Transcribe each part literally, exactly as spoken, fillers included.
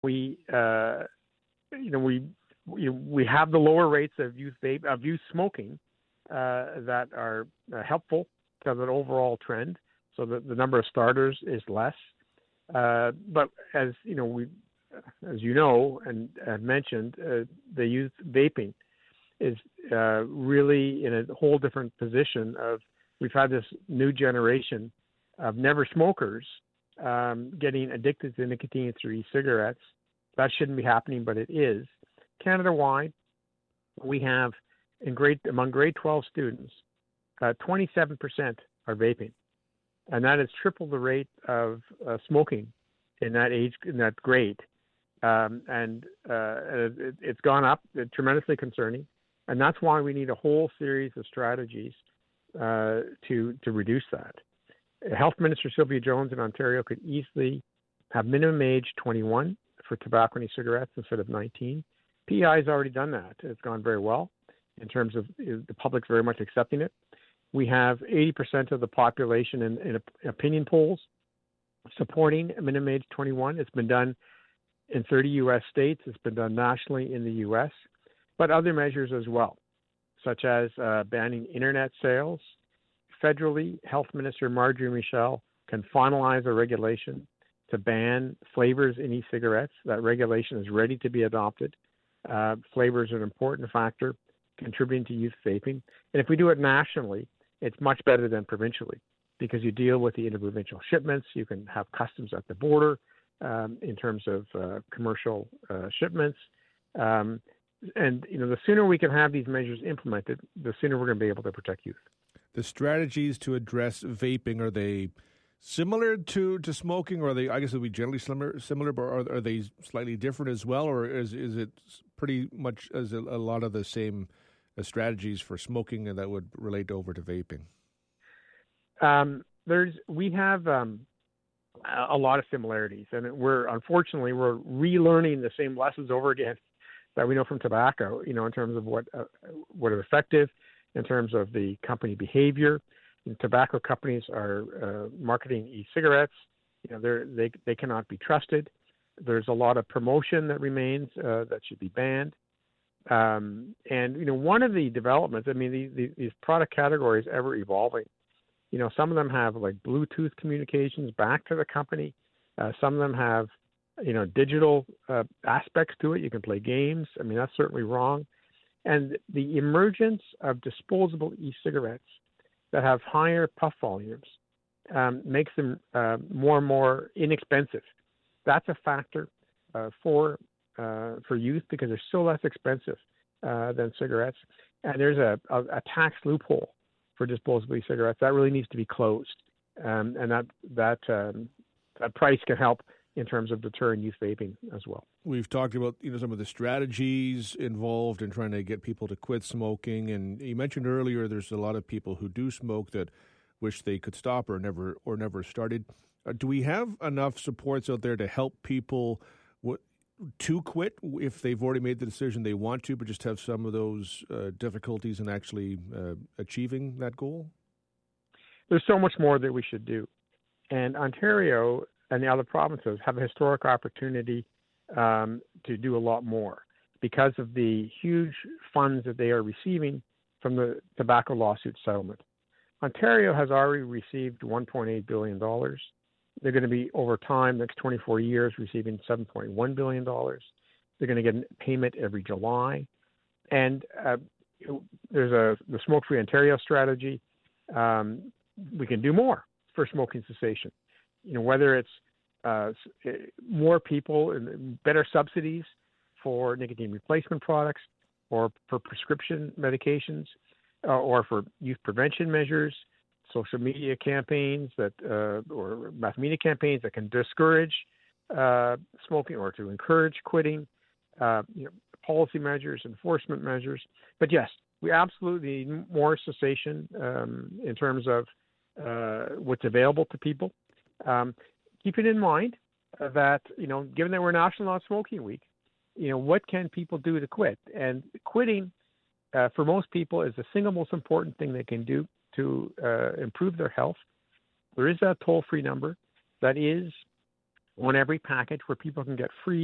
we, uh, you know, we, we we have the lower rates of youth vape of youth smoking uh, that are uh, helpful to the overall trend. So the, the number of starters is less. Uh, but as you know, we, as you know, and have mentioned, uh, the youth vaping is uh, really in a whole different position. Of we've had this new generation of never smokers um, getting addicted to nicotine through e-cigarettes. That shouldn't be happening, but it is. Canada-wide, we have in grade among grade twelve students, uh, twenty-seven percent are vaping, and that is triple the rate of uh, smoking in that age in that grade. Um, and uh, it, it's gone up, it's tremendously concerning, and that's why we need a whole series of strategies uh, to to reduce that. Health Minister Sylvia Jones in Ontario could easily have minimum age twenty-one for tobacco and e-cigarettes instead of nineteen. P E I has already done that. It's gone very well in terms of the public's very much accepting it. We have eighty percent of the population in, in opinion polls supporting minimum age twenty-one. It's been done in thirty U S states. It's been done nationally in the U S, but other measures as well, such as uh, banning internet sales. Federally, Health Minister Marjorie Michel can finalize a regulation to ban flavors in e-cigarettes. That regulation is ready to be adopted. Uh, flavors are an important factor contributing to youth vaping. And if we do it nationally, it's much better than provincially because you deal with the interprovincial shipments. You can have customs at the border um, in terms of uh, commercial uh, shipments. Um, and, you know, the sooner we can have these measures implemented, the sooner we're going to be able to protect youth. The strategies to address vaping, are they similar to, to smoking, or are they, I guess, it'll be generally similar, similar, but are, are they slightly different as well, or is is it pretty much as a, a lot of the same uh, strategies for smoking and that would relate over to vaping? Um, there's we have um, a lot of similarities, and we're unfortunately we're relearning the same lessons over again that we know from tobacco. You know, in terms of what uh, what are effective, in terms of the company behavior. And tobacco companies are uh, marketing e-cigarettes. You know, they they cannot be trusted. There's a lot of promotion that remains uh, that should be banned. Um, and you know, one of the developments, I mean, these, these product categories ever evolving. You know, some of them have like Bluetooth communications back to the company. Uh, some of them have, you know, digital uh, aspects to it. You can play games. I mean, that's certainly wrong. And the emergence of disposable e-cigarettes that have higher puff volumes um, makes them uh, more and more inexpensive. That's a factor uh, for uh, for youth because they're so less expensive uh, than cigarettes. And there's a, a, a tax loophole for disposable e-cigarettes that really needs to be closed. Um, and that that um, that price can help in terms of deterring youth vaping as well. We've talked about, you know, some of the strategies involved in trying to get people to quit smoking, and you mentioned earlier there's a lot of people who do smoke that wish they could stop or never or never started. Uh, do we have enough supports out there to help people w- to quit if they've already made the decision they want to, but just have some of those uh, difficulties in actually uh, achieving that goal? There's so much more that we should do, and Ontario and the other provinces have a historic opportunity um, to do a lot more because of the huge funds that they are receiving from the tobacco lawsuit settlement. Ontario has already received one point eight billion dollars. They're going to be, over time, next twenty-four years, receiving seven point one billion dollars. They're going to get a payment every July. And uh, there's a the Smoke-Free Ontario strategy. Um, we can do more for smoking cessation. You know, whether it's uh, more people and better subsidies for nicotine replacement products or for prescription medications uh, or for youth prevention measures, social media campaigns that uh, or mass media campaigns that can discourage uh, smoking or to encourage quitting, uh, you know, policy measures, enforcement measures. But yes, we absolutely need more cessation um, in terms of uh, what's available to people. Um, keeping in mind uh, that, you know, given that we're National Non-Smoking Week, you know, what can people do to quit? And quitting, uh, for most people, is the single most important thing they can do to uh, improve their health. There is a toll-free number that is on every package where people can get free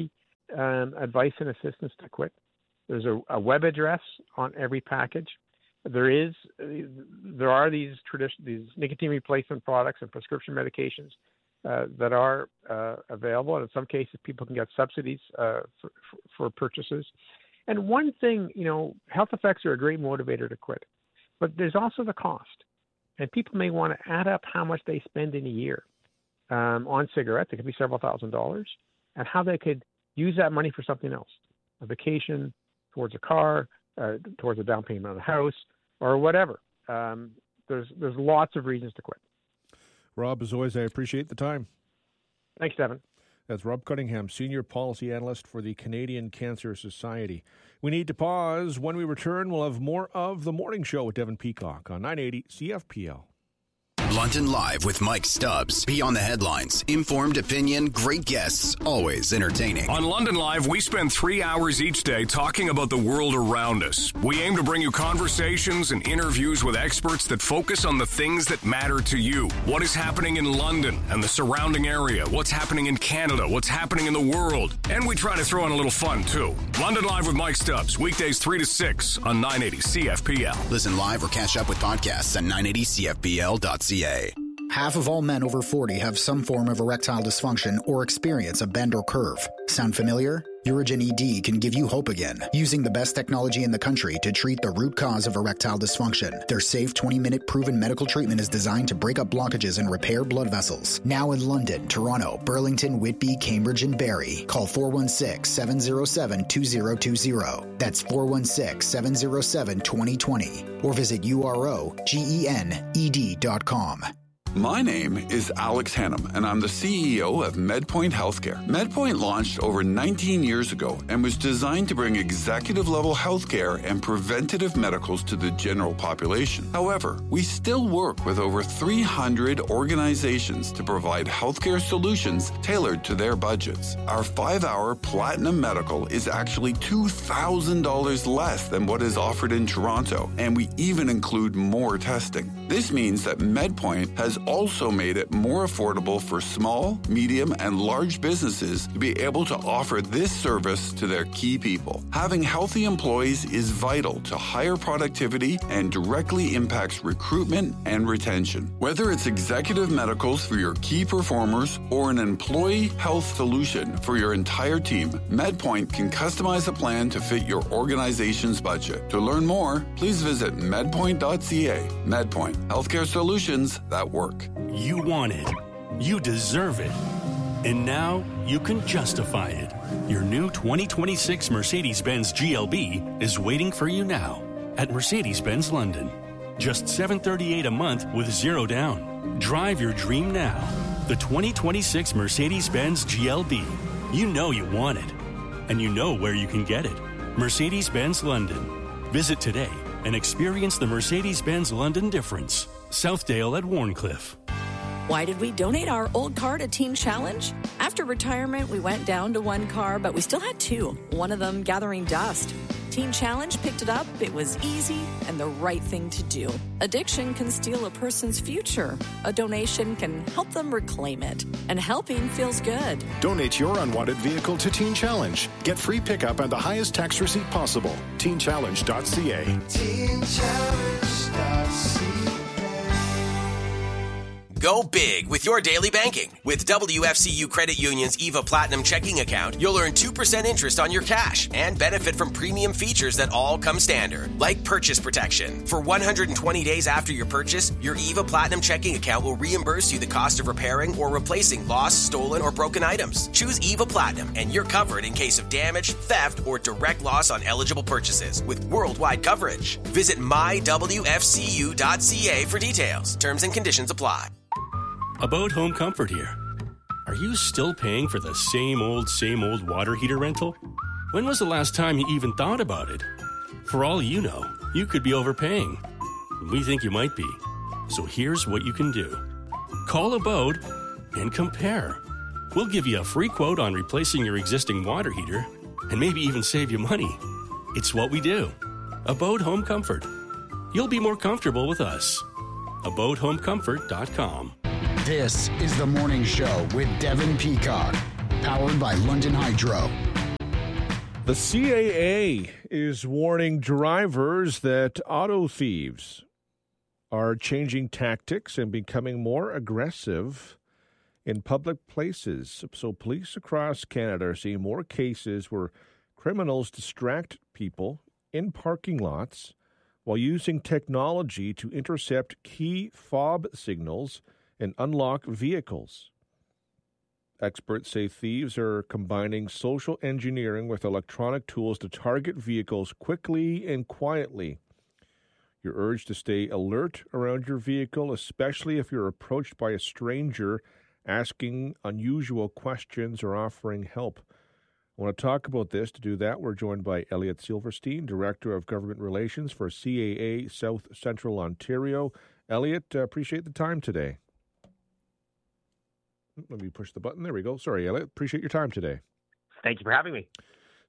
um, advice and assistance to quit. There's a, a web address on every package. There is, there are these tradition, these nicotine replacement products and prescription medications uh, that are uh, available, and in some cases, people can get subsidies uh, for, for purchases. And one thing, you know, health effects are a great motivator to quit, but there's also the cost, and people may want to add up how much they spend in a year um, on cigarettes. It could be several thousand dollars, and how they could use that money for something else, a vacation, towards a car, uh, towards a down payment on a house, or whatever. Um, there's there's lots of reasons to quit. Rob, as always, I appreciate the time. Thanks, Devin. That's Rob Cunningham, Senior Policy Analyst for the Canadian Cancer Society. We need to pause. When we return, we'll have more of The Morning Show with Devin Peacock on nine eighty C F P L. London Live with Mike Stubbs. Beyond the headlines, informed opinion, great guests, always entertaining. On London Live, we spend three hours each day talking about the world around us. We aim to bring you conversations and interviews with experts that focus on the things that matter to you. What is happening in London and the surrounding area? What's happening in Canada? What's happening in the world? And we try to throw in a little fun, too. London Live with Mike Stubbs, weekdays three to six on nine eighty C F P L. Listen live or catch up with podcasts at nine eighty C F P L dot C A. Half of all men over forty have some form of erectile dysfunction or experience a bend or curve. Sound familiar? Urigen E D can give you hope again, using the best technology in the country to treat the root cause of erectile dysfunction. Their safe twenty-minute proven medical treatment is designed to break up blockages and repair blood vessels. Now in London, Toronto, Burlington, Whitby, Cambridge, and Barrie. Call four one six, seven zero seven, two zero two zero. That's four one six, seven zero seven, two zero two zero. Or visit U R O G E N E D dot com. My name is Alex Hannum, and I'm the C E O of MedPoint Healthcare. MedPoint launched over nineteen years ago and was designed to bring executive-level healthcare and preventative medicals to the general population. However, we still work with over three hundred organizations to provide healthcare solutions tailored to their budgets. Our five-hour Platinum Medical is actually two thousand dollars less than what is offered in Toronto, and we even include more testing. This means that MedPoint has also made it more affordable for small, medium, and large businesses to be able to offer this service to their key people. Having healthy employees is vital to higher productivity and directly impacts recruitment and retention. Whether it's executive medicals for your key performers or an employee health solution for your entire team, MedPoint can customize a plan to fit your organization's budget. To learn more, please visit medpoint dot c a. MedPoint, healthcare solutions that work. You want it. You deserve it. And now you can justify it. Your new twenty twenty-six Mercedes-Benz G L B is waiting for you now at Mercedes-Benz London. Just seven hundred thirty-eight dollars a month with zero down. Drive your dream now. The twenty twenty-six Mercedes-Benz G L B. You know you want it. And you know where you can get it. Mercedes-Benz London. Visit today and experience the Mercedes-Benz London difference. Southdale at Warncliffe. Why did we donate our old car to Teen Challenge? After retirement, we went down to one car, but we still had two, one of them gathering dust. Teen Challenge picked it up. It was easy and the right thing to do. Addiction can steal a person's future. A donation can help them reclaim it. And helping feels good. Donate your unwanted vehicle to Teen Challenge. Get free pickup and the highest tax receipt possible. teen challenge dot c a. teen challenge dot c a. Go big with your daily banking. With W F C U Credit Union's E V A Platinum checking account, you'll earn two percent interest on your cash and benefit from premium features that all come standard, like purchase protection. For one hundred twenty days after your purchase, your E V A Platinum checking account will reimburse you the cost of repairing or replacing lost, stolen, or broken items. Choose E V A Platinum and you're covered in case of damage, theft, or direct loss on eligible purchases with worldwide coverage. Visit my w f c u dot c a for details. Terms and conditions apply. About Home Comfort here. Are you still paying for the same old, same old water heater rental? When was the last time you even thought about it? For all you know, you could be overpaying. We think you might be. So here's what you can do. Call Abode and compare. We'll give you a free quote on replacing your existing water heater and maybe even save you money. It's what we do. Abode Home Comfort. You'll be more comfortable with us. abode home comfort dot com. This is The Morning Show with Devin Peacock, powered by London Hydro. The C A A is warning drivers that auto thieves are changing tactics and becoming more aggressive in public places. So police across Canada are seeing more cases where criminals distract people in parking lots while using technology to intercept key fob signals and unlock vehicles. Experts say thieves are combining social engineering with electronic tools to target vehicles quickly and quietly. You're urged to stay alert around your vehicle, especially if you're approached by a stranger asking unusual questions or offering help. I want to talk about this. To do that, we're joined by Elliot Silverstein, Director of Government Relations for C A A South Central Ontario. Elliot, uh, appreciate the time today. Let me push the button. There we go. Sorry, Elliot. Appreciate your time today. Thank you for having me.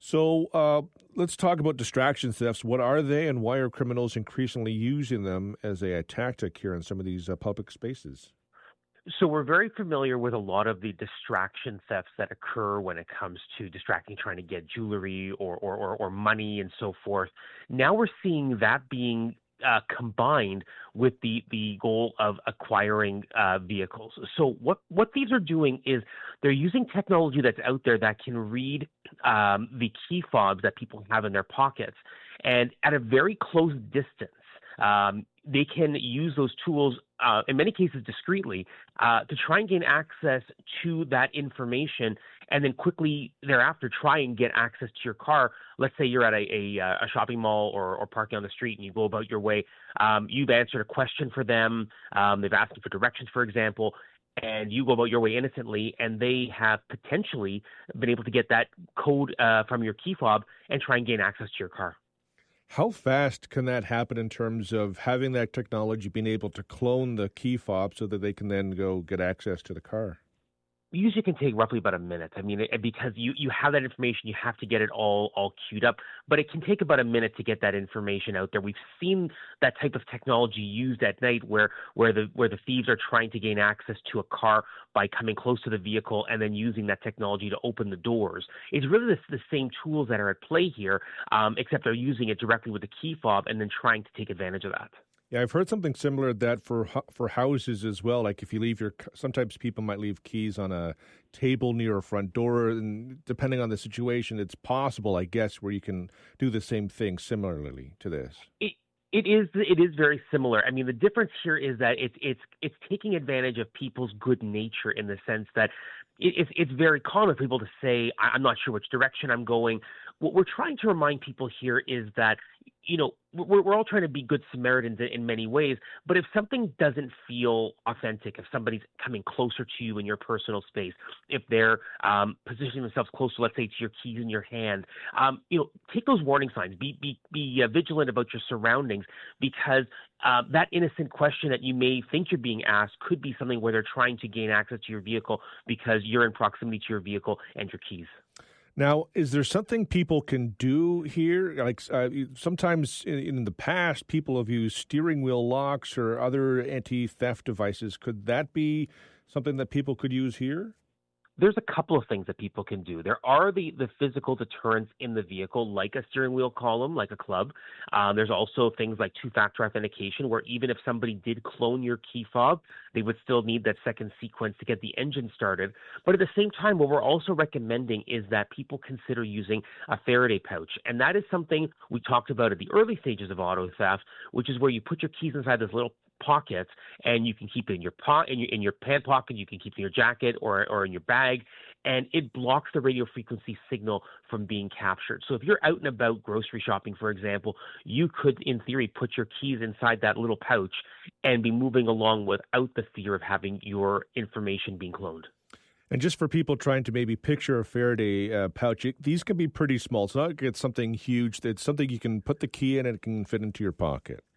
So uh, let's talk about distraction thefts. What are they, and why are criminals increasingly using them as a, a tactic here in some of these uh, public spaces? So we're very familiar with a lot of the distraction thefts that occur when it comes to distracting, trying to get jewelry or, or, or, or money and so forth. Now we're seeing that being Uh, combined with the, the goal of acquiring uh, vehicles. So what, what these are doing is they're using technology that's out there that can read um, the key fobs that people have in their pockets. And at a very close distance, um, they can use those tools, uh, in many cases discreetly, uh, to try and gain access to that information and then quickly thereafter try and get access to your car. Let's say you're at a, a, a shopping mall or, or parking on the street and you go about your way. Um, you've answered a question for them. Um, they've asked you for directions, for example, and you go about your way innocently, and they have potentially been able to get that code uh, from your key fob and try and gain access to your car. How fast can that happen in terms of having that technology, being able to clone the key fob so that they can then go get access to the car? Usually can take roughly about a minute. I mean, it, because you, you have that information, you have to get it all all queued up. But it can take about a minute to get that information out there. We've seen that type of technology used at night where, where the where the thieves are trying to gain access to a car by coming close to the vehicle and then using that technology to open the doors. It's really the, the same tools that are at play here, um, except they're using it directly with the key fob and then trying to take advantage of that. Yeah, I've heard something similar to that for for houses as well. Like if you leave your, sometimes people might leave keys on a table near a front door, and depending on the situation, it's possible, I guess, where you can do the same thing similarly to this. It, it is it is very similar. I mean, the difference here is that it's it's it's taking advantage of people's good nature in the sense that it, it's it's very common for people to say, I'm not sure which direction I'm going. What we're trying to remind people here is that, you know, we're, we're all trying to be good Samaritans in many ways, but if something doesn't feel authentic, if somebody's coming closer to you in your personal space, if they're um, positioning themselves closer, let's say, to your keys in your hand, um, you know, take those warning signs. Be be, be uh, vigilant about your surroundings, because uh, that innocent question that you may think you're being asked could be something where they're trying to gain access to your vehicle because you're in proximity to your vehicle and your keys. Now, is there something people can do here? Like uh, sometimes in, in the past, people have used steering wheel locks or other anti-theft devices. Could that be something that people could use here? There's a couple of things that people can do. There are the, the physical deterrents in the vehicle, like a steering wheel column, like a club. Um, there's also things like two-factor authentication, where even if somebody did clone your key fob, they would still need that second sequence to get the engine started. But at the same time, what we're also recommending is that people consider using a Faraday pouch. And that is something we talked about at the early stages of auto theft, which is where you put your keys inside this little pockets, and you can keep it in your po- in your in your pant pocket, you can keep it in your jacket or or in your bag, and it blocks the radio frequency signal from being captured. So if you're out and about grocery shopping, for example, you could, in theory, put your keys inside that little pouch and be moving along without the fear of having your information being cloned. And just for people trying to maybe picture a Faraday uh, pouch, it, these can be pretty small. It's not like it's something huge. It's something you can put the key in and it can fit into your pocket.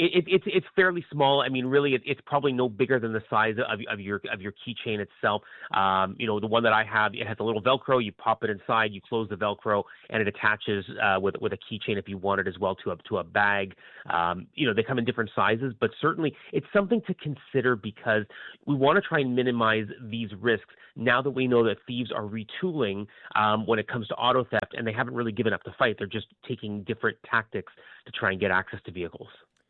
It, it, it's it's fairly small. I mean, really, it, it's probably no bigger than the size of, of your of your keychain itself. Um, you know, the one that I have, it has a little Velcro. You pop it inside, you close the Velcro, and it attaches uh, with with a keychain if you want it as well to a to a bag. Um, you know, they come in different sizes, but certainly it's something to consider because we want to try and minimize these risks. Now that we know that thieves are retooling um, when it comes to auto theft, and they haven't really given up the fight, they're just taking different tactics to try and get access to vehicles.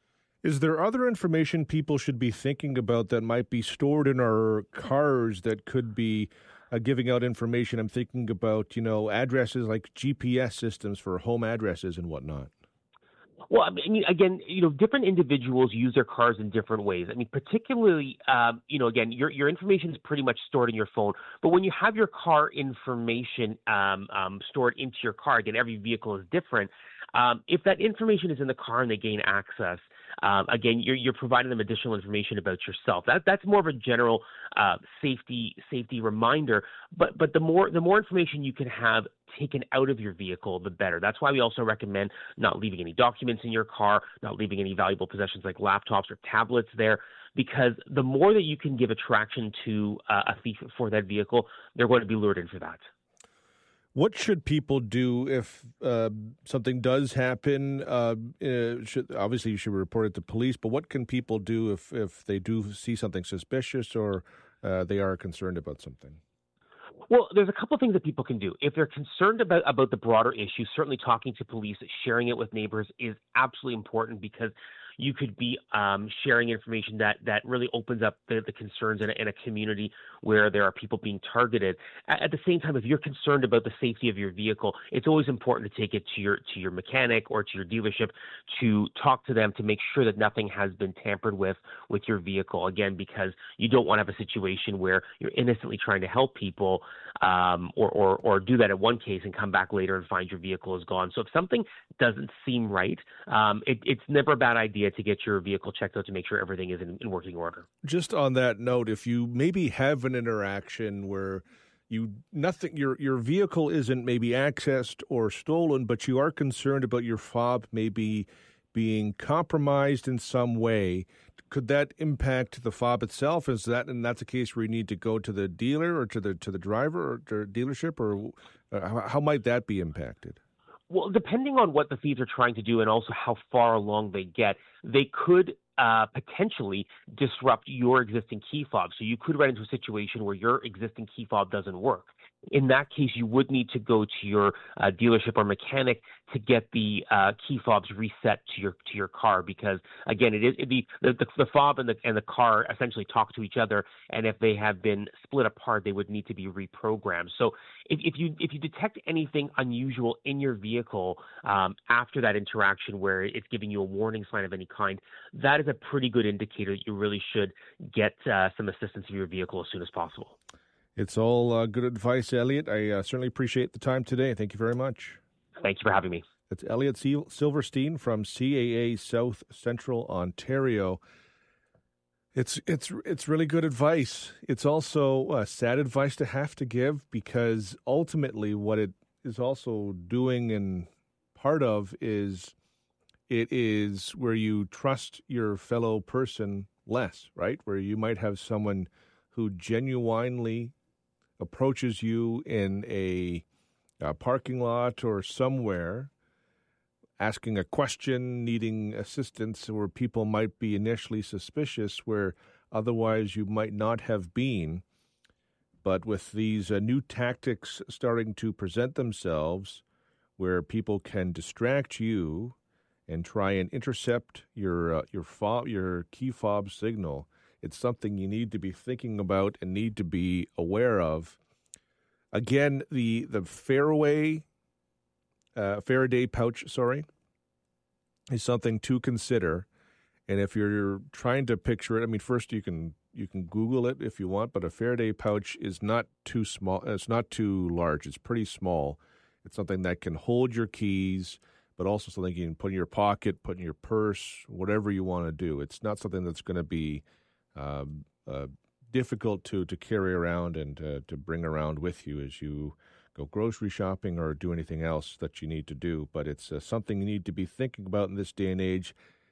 Is there other information people should be thinking about that might be stored in our cars that could be uh, giving out information? I'm thinking about, you know, addresses like G P S systems for home addresses and whatnot. Well, I mean, again, you know, different individuals use their cars in different ways. I mean, particularly, um, you know, again, your your information is pretty much stored in your phone. But when you have your car information um, um, stored into your car, again, every vehicle is different. Um, if that information is in the car and they gain access, um, again, you're, you're providing them additional information about yourself. That that's more of a general uh, safety safety reminder. But but the more the more information you can have taken out of your vehicle, the better. That's why we also recommend not leaving any documents in your car, not leaving any valuable possessions like laptops or tablets there, because the more that you can give attraction to uh, a thief for that vehicle, they're going to be lured in for that. What should people do if uh, something does happen? Uh, uh, should, obviously, you should report it to police, but what can people do if, if they do see something suspicious or uh, they are concerned about something? Well, there's a couple of things that people can do. If they're concerned about, about the broader issue, certainly talking to police, sharing it with neighbors is absolutely important because you could be um, sharing information that, that really opens up the, the concerns in a, in a community where there are people being targeted. At, at the same time, if you're concerned about the safety of your vehicle, it's always important to take it to your to your mechanic or to your dealership to talk to them to make sure that nothing has been tampered with with your vehicle. Again, because you don't want to have a situation where you're innocently trying to help people um, or, or, or do that in one case and come back later and find your vehicle is gone. So if something doesn't seem right, um, it, it's never a bad idea to get your vehicle checked out to make sure everything is in, in working order. Just on that note, if you maybe have an interaction where you nothing your your vehicle isn't maybe accessed or stolen, but you are concerned about your fob maybe being compromised in some way, could that impact the fob itself? Is that and that's a case where you need to go to the dealer or to the to the driver or to the dealership, or uh, how, how might that be impacted? Well, depending on what the thieves are trying to do and also how far along they get, they could uh, potentially disrupt your existing key fob. So you could run into a situation where your existing key fob doesn't work. In that case, you would need to go to your uh, dealership or mechanic to get the uh, key fobs reset to your to your car, because again, it is it the, the the fob and the and the car essentially talk to each other, and if they have been split apart, they would need to be reprogrammed. So if, if you if you detect anything unusual in your vehicle um, after that interaction, where it's giving you a warning sign of any kind, that is a pretty good indicator that you really should get uh, some assistance in your vehicle as soon as possible. It's all uh, good advice, Elliot. I uh, certainly appreciate the time today. Thank you very much. Thank you for having me. It's Elliot Silverstein from C A A South Central Ontario. It's it's it's really good advice. It's also uh, sad advice to have to give, because ultimately what it is also doing and part of is it is where you trust your fellow person less, right? Where you might have someone who genuinely approaches you in a, a parking lot or somewhere, asking a question, needing assistance, where people might be initially suspicious, where otherwise you might not have been. But with these uh, new tactics starting to present themselves, where people can distract you and try and intercept your uh, your fob, your key fob signal, it's something you need to be thinking about and need to be aware of. Again, the the Fairway, uh, Faraday pouch, sorry, is something to consider. And if you're trying to picture it, I mean, first you can you can Google it if you want, but a Faraday pouch is not too small. It's not too large. It's pretty small. It's something that can hold your keys, but also something you can put in your pocket, put in your purse, whatever you want to do. It's not something that's going to be Um, uh, difficult to, to carry around and uh, to bring around with you as you go grocery shopping or do anything else that you need to do. But it's uh, something you need to be thinking about in this day and age.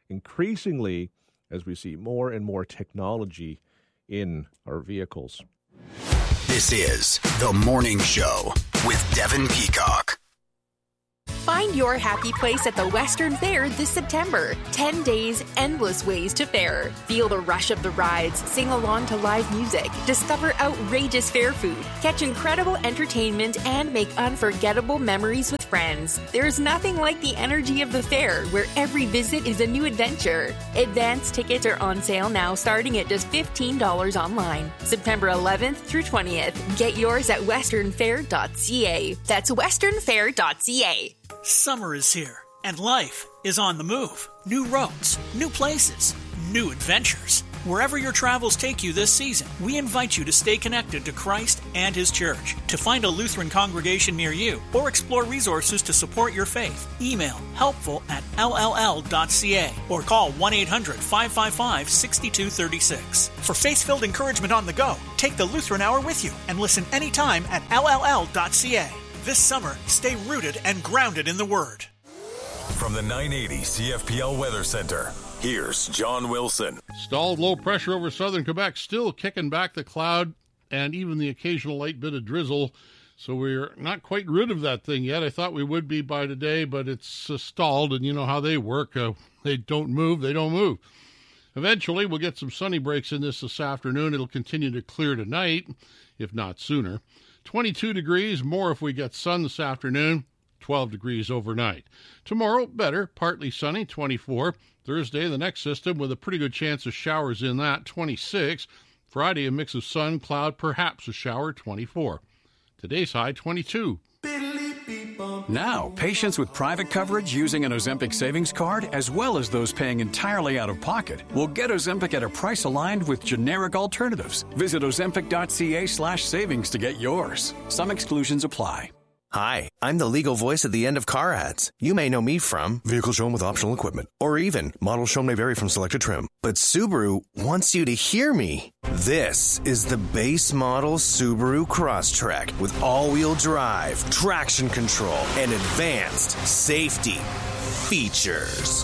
increasingly as we see more and more technology in our vehicles. This is The Morning Show with Devin Peacock. Find your happy place at the Western Fair this September. ten days, endless ways to fair. Feel the rush of the rides, sing along to live music, discover outrageous fair food, catch incredible entertainment, and make unforgettable memories with friends. There's nothing like the energy of the fair, where every visit is a new adventure. Advance tickets are on sale now, starting at just fifteen dollars online. September eleventh through twentieth. Get yours at western fair dot c a. That's western fair dot c a. Summer is here, and life is on the move. New roads, new places, new adventures. Wherever your travels take you this season, we invite you to stay connected to Christ and His Church. To find a Lutheran congregation near you or explore resources to support your faith, email helpful at l l l dot c a or call one eight hundred five five five six two three six. For faith-filled encouragement on the go, take the Lutheran Hour with you and listen anytime at l l l dot c a. This summer, stay rooted and grounded in the Word. From the nine eighty C F P L Weather Center, here's John Wilson. Stalled low pressure over southern Quebec, still kicking back the cloud and even the occasional light bit of drizzle. So we're not quite rid of that thing yet. I thought we would be by today, but it's uh, stalled, and you know how they work. Uh, they don't move, they don't move. Eventually, we'll get some sunny breaks in this this afternoon. It'll continue to clear tonight, if not sooner. twenty-two degrees, more if we get sun this afternoon, twelve degrees overnight. Tomorrow, better, partly sunny, twenty-four. Thursday, the next system with a pretty good chance of showers in that, twenty-six. Friday, a mix of sun, cloud, perhaps a shower, twenty-four. Today's high, twenty-two. Now, patients with private coverage using an Ozempic savings card, as well as those paying entirely out of pocket, will get Ozempic at a price aligned with generic alternatives. Visit ozempic dot c a slash savings to get yours. Some exclusions apply. Hi, I'm the legal voice at the end of car ads. You may know me from vehicle shown with optional equipment, or even model shown may vary from selected trim. But Subaru wants you to hear me. This is the base model Subaru Crosstrek with all-wheel drive, traction control, and advanced safety features.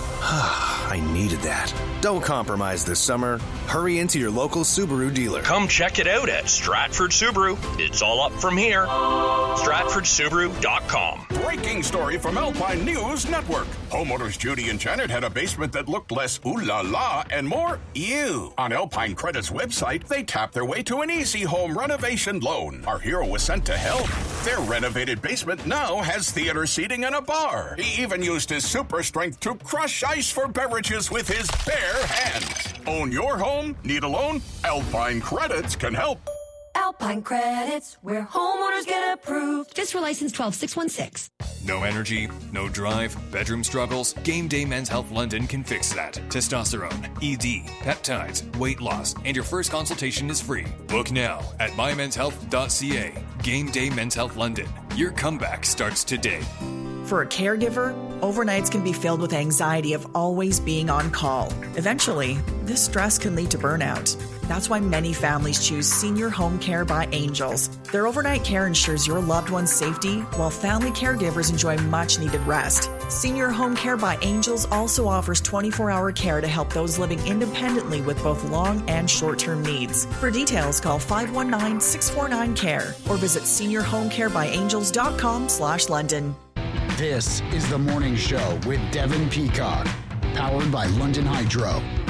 I needed that. Don't compromise this summer. Hurry into your local Subaru dealer. Come check it out at Stratford Subaru. It's all up from here. Stratford Subaru dot com. Breaking story from Alpine News Network. Homeowners Judy and Janet had a basement that looked less ooh la la and more ew. On Alpine Credit's website, they tapped their way to an easy home renovation loan. Our hero was sent to help. Their renovated basement now has theater seating and a bar. He even used his super strength to crush ice for beverages with his bare hands. Own your home? Need a loan? Alpine Credits can help. Alpine Credits, where homeowners get approved. Just for license twelve six one six. No energy, no drive, bedroom struggles? Game Day Men's Health London can fix that. Testosterone, E D, peptides, weight loss, and your first consultation is free. Book now at my mens health dot c a. Game Day Men's Health London. Your comeback starts today. For a caregiver, overnights can be filled with anxiety of always being on call. Eventually, this stress can lead to burnout. That's why many families choose Senior Home Care by Angels. Their overnight care ensures your loved one's safety, while family caregivers enjoy much-needed rest. Senior Home Care by Angels also offers twenty-four hour care to help those living independently with both long and short-term needs. For details, call five one nine, six four nine, C A R E or visit senior home care by angels dot com slash London. This is The Morning Show with Devin Peacock, powered by London Hydro.